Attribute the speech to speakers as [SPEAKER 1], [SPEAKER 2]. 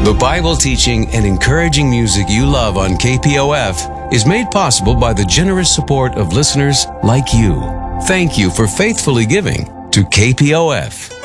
[SPEAKER 1] The Bible teaching and encouraging music you love on KPOF is made possible by the generous support of listeners like you. Thank you for faithfully giving to KPOF.